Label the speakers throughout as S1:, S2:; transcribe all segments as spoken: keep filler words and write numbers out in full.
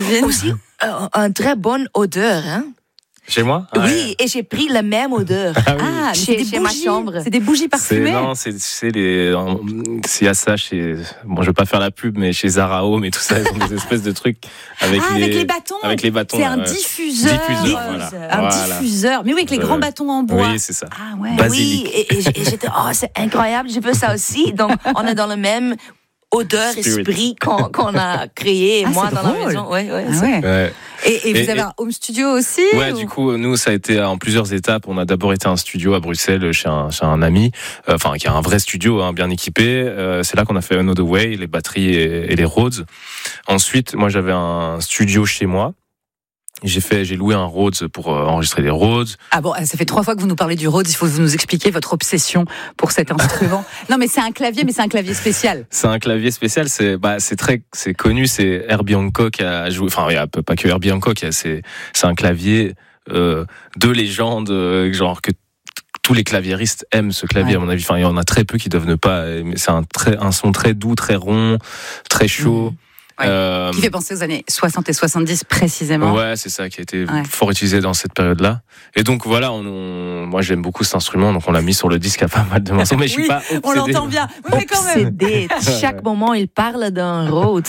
S1: cuisine.
S2: Aussi, euh, une très bonne odeur, hein.
S3: Chez moi?
S2: Oui,
S3: ouais.
S2: et j'ai pris la même odeur.
S3: Ah, oui.
S1: Ah,
S2: Chez-
S1: c'est des
S2: chez ma
S1: bougies.
S2: chambre.
S1: C'est des bougies parfumées.
S3: C'est, non, c'est, c'est les, s'il y a ça chez, bon, je vais pas faire la pub, mais chez Zara Home et tout ça, ils ont des espèces de trucs avec
S1: ah,
S3: les,
S1: avec les bâtons.
S3: avec les bâtons.
S1: C'est
S3: là,
S1: un
S3: ouais.
S1: diffuseur.
S3: Diffuseur, voilà.
S1: Un
S3: Voilà.
S1: diffuseur. Mais oui, avec les
S3: Euh,
S1: grands bâtons en bois.
S3: Oui, c'est ça.
S1: Ah ouais.
S3: Basilic.
S2: Oui, et, et j'ai- et j'étais, oh, c'est incroyable, je veux ça aussi. Donc, on est dans le même odeur,
S3: Spirit.
S2: esprit qu'on, qu'on a créé,
S1: Ah,
S2: moi,
S1: c'est
S2: dans la
S1: drôle.
S2: maison. Ouais, ouais,
S1: Ah
S2: c'est-
S1: ouais.
S3: Ouais.
S1: Et, et vous
S3: Et-
S1: avez
S3: et-
S1: un home studio aussi
S3: Ouais,
S1: ou...
S3: du coup, nous, ça a été en plusieurs étapes. On a d'abord été à un studio à Bruxelles chez un, chez un ami, euh, enfin, qui a un vrai studio, hein, bien équipé. Euh, c'est là qu'on a fait Another Way, les batteries et, et les Rhodes. Ensuite, moi, j'avais un studio chez moi. J'ai fait, j'ai loué un Rhodes pour euh, enregistrer des Rhodes.
S1: Ah bon, ça fait trois fois que vous nous parlez du Rhodes. Il faut que vous nous expliquer votre obsession pour cet instrument. Non, mais c'est un clavier, mais c'est un clavier spécial.
S3: C'est un clavier spécial. C'est, bah, c'est très, c'est connu. C'est Herbie Hancock qui a joué. Enfin, il y a pas que Herbie Hancock. il y a- C'est, c'est un clavier euh, de légende, euh, genre que tous les claviéristes aiment ce clavier,
S1: Ouais.
S3: à mon avis. Enfin, il y en a très peu qui doivent ne pas. Mais c'est un très, un son très doux, très rond, très chaud.
S1: Mmh. Ouais.
S3: Euh,
S1: Qui fait penser aux années soixante et soixante-dix précisément.
S3: Ouais, c'est ça qui a été
S1: Ouais.
S3: fort utilisé dans cette période-là. Et donc voilà, on, on- moi j'aime beaucoup cet instrument, donc on l'a mis sur le disque à pas mal de morceaux, mais je suis
S1: Oui,
S3: pas obsédé.
S1: On l'entend bien. Mais quand même.
S2: Obsédé. Chaque moment, il parle d'un Rhodes.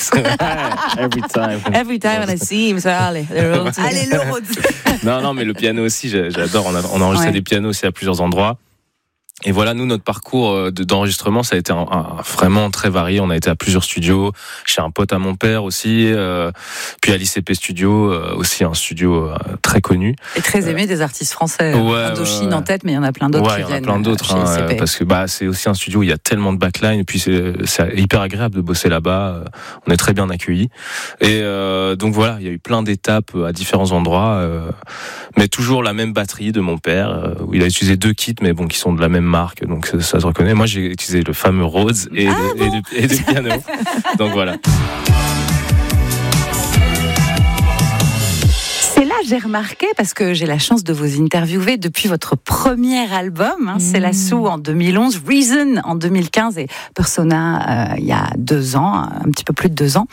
S3: Every time.
S2: Every time I see him, ça, allez, le Rhodes.
S1: Allez, le Rhodes.
S3: Non, non, mais le piano aussi, j'ai- j'adore. On a, on a enregistré
S1: Ouais.
S3: des pianos aussi à plusieurs endroits. Et voilà, nous, notre parcours euh, de- d'enregistrement, ça a été un, un- vraiment très varié. On a été à plusieurs studios, chez un pote à mon père aussi, euh, puis à l'I C P Studio, euh, aussi un studio euh, très connu.
S1: Et très aimé des artistes français.
S3: Ouais,
S1: Indochine
S3: ouais, ouais.
S1: en tête, mais il y en a plein d'autres
S3: Ouais,
S1: qui
S3: il y en a
S1: viennent
S3: plein d'autres,
S1: chez
S3: hein,
S1: I C P.
S3: euh, parce que bah c'est aussi un studio où il y a tellement de backline, et puis c'est, c'est hyper agréable de bosser là-bas. euh, On est très bien accueillis, et euh, donc voilà, il y a eu plein d'étapes à différents endroits, euh, mais toujours la même batterie de mon père, euh, où il a utilisé deux kits, mais bon, qui sont de la même marque, donc ça, ça se reconnaît. Moi, j'ai utilisé le fameux Rhodes et,
S1: Ah
S3: le, et, le, et le piano, donc voilà.
S1: C'est là, j'ai remarqué, parce que j'ai la chance de vous interviewer depuis votre premier album, hein,
S2: Mmh.
S1: C'est la Sou en deux mille onze, Reason en deux mille quinze et Persona euh, il y a deux ans, un petit peu plus de deux ans.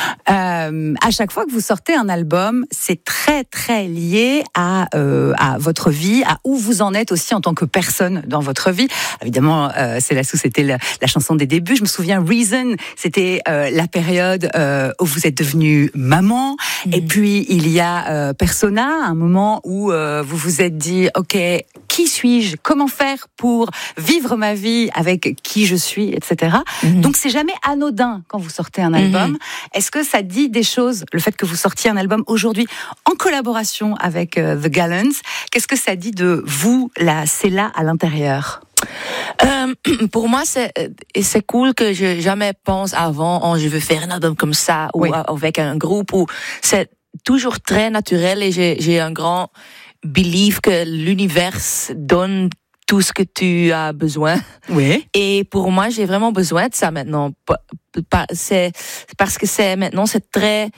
S1: Euh, à chaque fois que vous sortez un album, c'est très très lié à, euh, à votre vie, à où vous en êtes aussi en tant que personne dans votre vie. Évidemment, euh, C'est la Sou, c'était la, la chanson des débuts. Je me souviens, Reason, c'était euh, la période euh, où vous êtes devenue maman.
S2: Mmh.
S1: Et puis, il y a euh, Persona, un moment où euh, vous vous êtes dit, OK, qui suis-je? Comment faire pour vivre ma vie avec qui je suis, et cetera.
S2: Mhm.
S1: Donc, c'est jamais anodin quand vous sortez un album.
S2: Mhm.
S1: Est-ce que ça dit des choses, le fait que vous sortiez un album aujourd'hui en collaboration avec euh, The Gallants? Qu'est-ce que ça dit de vous, la Céla, à l'intérieur?
S2: Euh, pour moi, c'est et c'est cool que je jamais pense avant, oh, je veux faire un album comme ça ou
S1: Oui.
S2: avec un groupe. Ou c'est toujours très naturel et j'ai j'ai un grand belief que l'univers donne tout ce que tu as besoin.
S1: Oui.
S2: Et pour moi, j'ai vraiment besoin de ça maintenant. Pa- pa- C'est parce que c'est maintenant c'est très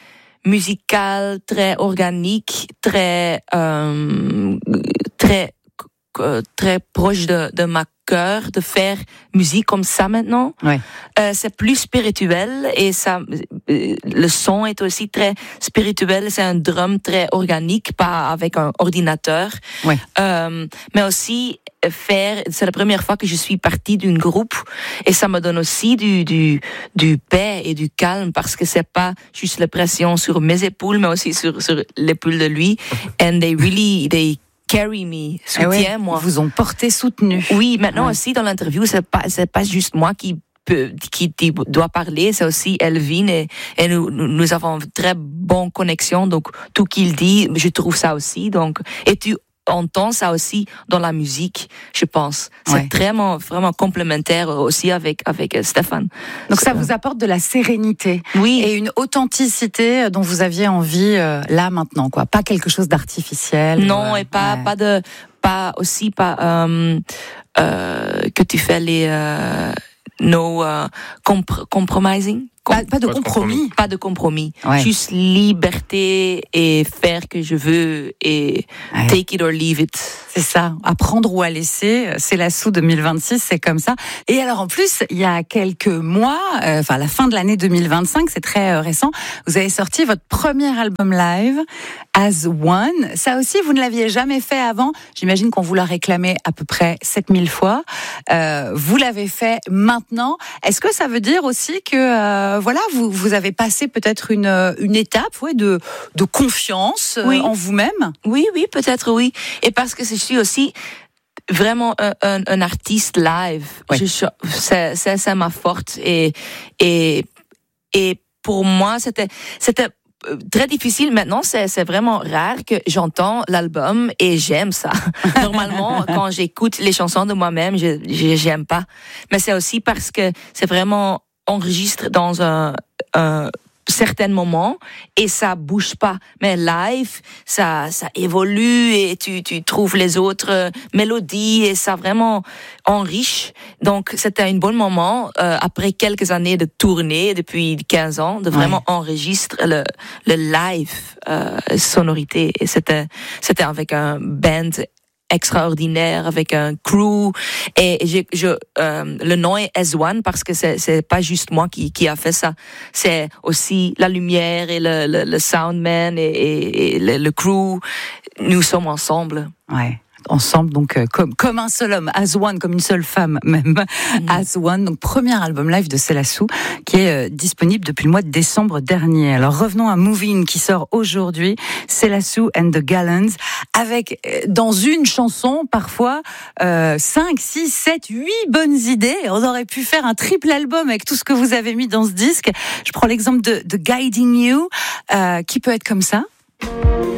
S2: musical, très organique, très euh, très euh, très proche de, de ma cœur de faire musique comme ça maintenant.
S1: Ouais.
S2: Euh, c'est plus spirituel et ça, euh, le son est aussi très spirituel. C'est un drum très organique, pas avec un ordinateur.
S1: Ouais.
S2: Euh, mais aussi faire. C'est la première fois que je suis partie d'un groupe et ça me donne aussi du du du paix et du calme parce que c'est pas juste la pression sur mes épaules, mais aussi sur sur l'épaule de lui. And they really they carry me,
S1: Eh ouais,
S2: soutient moi.
S1: Ils vous ont porté soutenu.
S2: Oui, maintenant
S1: Ouais.
S2: aussi dans l'interview, c'est pas c'est pas juste moi qui peut, qui qui doit parler, c'est aussi Elvin et, et nous nous avons une très bonne connexion. Donc tout qu'il dit, je trouve ça aussi. Donc et tu entends ça aussi dans la musique, je pense. C'est
S1: Ouais.
S2: vraiment vraiment complémentaire aussi avec avec euh, Stéphane.
S1: Donc ça
S2: C'est-
S1: vous apporte de la sérénité
S2: Oui.
S1: et une authenticité dont vous aviez envie euh, là maintenant, quoi. Pas quelque chose d'artificiel.
S2: Non,
S1: ou, euh,
S2: et pas
S1: ouais.
S2: pas de pas aussi pas euh, euh, que tu fais les euh, no euh, compr- compromising Com-
S1: pas, pas de
S3: pas de
S1: compromis.
S3: compromis.
S2: Pas de compromis.
S1: Ouais.
S2: Juste liberté et faire que je veux et
S1: Ouais.
S2: take it or leave it.
S1: C'est ça, apprendre ou à laisser, c'est la sous deux mille vingt-six, c'est comme ça. Et alors en plus, il y a quelques mois, euh, enfin la fin de l'année deux mille vingt-cinq, c'est très euh, récent, vous avez sorti votre premier album live, As One. Ça aussi, vous ne l'aviez jamais fait avant. J'imagine qu'on vous l'a réclamé à peu près sept mille fois. Euh, vous l'avez fait maintenant. Est-ce que ça veut dire aussi que euh, voilà, vous, vous avez passé peut-être une, une étape ouais, de, de confiance euh,
S2: Oui.
S1: en vous-même?
S2: Oui, oui, peut-être oui. Et parce que je suis aussi vraiment un, un, un artiste live.
S1: Oui.
S2: Je, c'est, c'est, c'est ma force. Et, et, et pour moi, c'était, c'était très difficile. Maintenant, c'est, c'est vraiment rare que j'entends l'album et j'aime ça. Normalement, quand j'écoute les chansons de moi-même, je, je j'aime pas. Mais c'est aussi parce que c'est vraiment enregistré dans un, un certains moments et ça bouge pas. Mais live, ça, ça évolue et tu, tu trouves les autres mélodies et ça vraiment enrichit. Donc, c'était un bon moment, euh, après quelques années de tournée, depuis quinze ans, de vraiment ouais. enregistrer le, le live, euh, sonorité. Et c'était, c'était avec un band extraordinaire avec un crew et je, je euh, le nom est As One parce que c'est c'est pas juste moi qui qui a fait ça, c'est aussi la lumière et le le, le soundman et, et, et le, le crew, nous sommes ensemble.
S1: Ouais. Ensemble, donc euh, comme comme un seul homme, as one, comme une seule femme même, mmh. as one. Donc premier album live de Célassou qui est euh, disponible depuis le mois de décembre dernier. Alors revenons à Moving qui sort aujourd'hui, Célassou and the Gallants, avec euh, dans une chanson parfois euh, cinq, six, sept, huit bonnes idées. On aurait pu faire un triple album avec tout ce que vous avez mis dans ce disque. Je prends l'exemple de, de Guiding You, euh, qui peut être comme ça.